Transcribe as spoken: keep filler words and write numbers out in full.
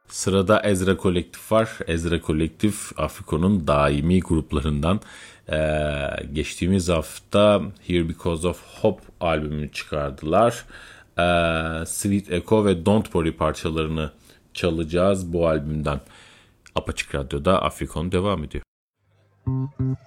Sırada Ezra Kolektif var. Ezra Kolektif Afriko'nun daimi gruplarından. Ee, geçtiğimiz hafta Here Because of Hope albümünü çıkardılar. Ee, Sweet Echo ve Don't Worry parçalarını çalacağız bu albümden. Apaçık Radyo'da Afriko'nun devam ediyor.